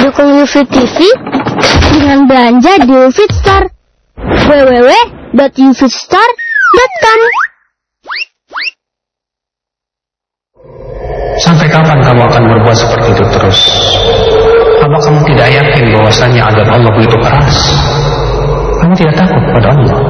Dukung UFIT TV dengan belanja di UFIT Store. www.ufitstore.com. Sampai kapan kamu akan berbuat seperti itu terus? Apa kamu tidak yakin bahwasanya azab Allah begitu keras? Kamu tidak takut pada Allah?